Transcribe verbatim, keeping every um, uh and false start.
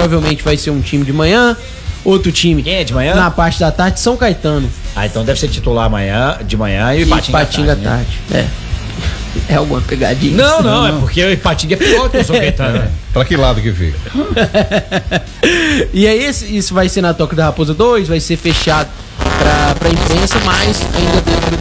provavelmente vai ser um time de manhã, outro time Quem é de manhã? na parte da tarde, São Caetano. Ah, então deve ser titular amanhã, de manhã e, E Ipatinga, Ipatinga à tarde, né? tarde. É. É alguma pegadinha? Não, não, é porque o Ipatinga é pior que o São Caetano. né? Pra que lado que fica? E aí esse, isso vai ser na Toca da Raposa dois, vai ser fechado pra, pra imprensa, mas ainda dentro